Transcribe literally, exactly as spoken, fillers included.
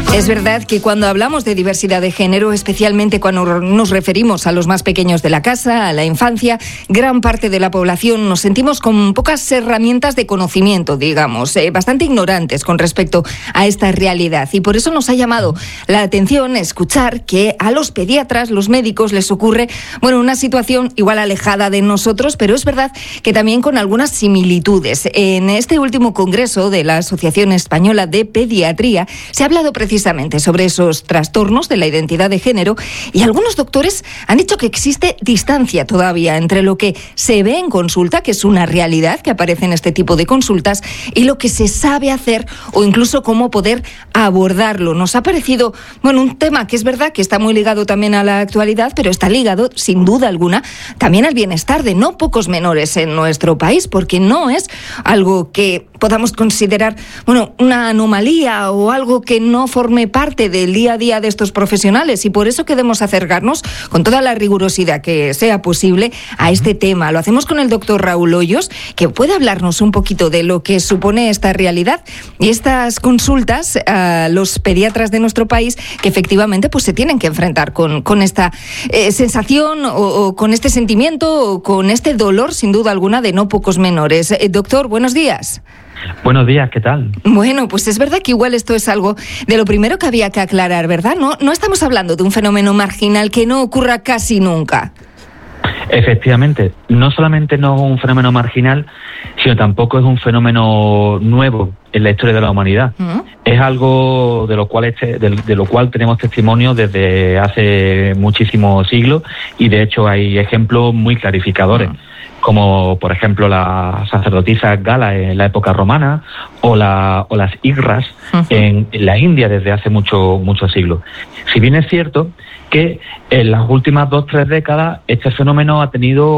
Es verdad que cuando hablamos de diversidad de género, especialmente cuando nos referimos a los más pequeños de la casa, a la infancia, gran parte de la población nos sentimos con pocas herramientas de conocimiento, digamos, eh, bastante ignorantes con respecto a esta realidad. Y por eso nos ha llamado la atención escuchar que a los pediatras, los médicos, les ocurre, bueno, una situación igual alejada de nosotros, pero es verdad que también con algunas similitudes. En este último congreso de la Asociación Española de Pediatría se ha hablado precisamente sobre esos trastornos de la identidad de género y algunos doctores han dicho que existe distancia todavía entre lo que se ve en consulta, que es una realidad que aparece en este tipo de consultas, y lo que se sabe hacer o incluso cómo poder abordarlo. Nos ha parecido, bueno, un tema que es verdad que está muy ligado también a la actualidad, pero está ligado, sin duda alguna, también al bienestar de no pocos menores en nuestro país, porque no es algo que podamos considerar, bueno, una anomalía o algo que no forme parte del día a día de estos profesionales, y por eso queremos acercarnos con toda la rigurosidad que sea posible a este tema. Lo hacemos con el doctor Raúl Hoyos, que puede hablarnos un poquito de lo que supone esta realidad y estas consultas a los pediatras de nuestro país que efectivamente pues se tienen que enfrentar con, con esta eh, sensación o, o con este sentimiento o con este dolor, sin duda alguna, de no pocos menores. Eh, doctor, buenos días. Buenos días, ¿qué tal? Bueno, pues es verdad que igual esto es algo de lo primero que había que aclarar, ¿verdad? No, no estamos hablando de un fenómeno marginal que no ocurra casi nunca. Efectivamente, no solamente no es un fenómeno marginal, sino tampoco es un fenómeno nuevo en la historia de la humanidad. ¿Mm? Es algo de lo cual este, de, de lo cual tenemos testimonio desde hace muchísimos siglos, y de hecho hay ejemplos muy clarificadores. ¿Mm? Como por ejemplo la sacerdotisa Gala en la época romana o, la, o las igras uh-huh. en, en la India desde hace muchos muchos siglos. Si bien es cierto que en las últimas dos o tres décadas este fenómeno ha tenido